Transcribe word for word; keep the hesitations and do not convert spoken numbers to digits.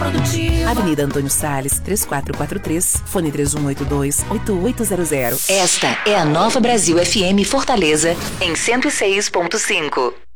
produtiva. Avenida Antônio Salles, três quatro quatro três, fone três um oito dois, oito oito zero zero. Esta é a Nova Brasil F M Fortaleza, em cento e seis ponto cinco.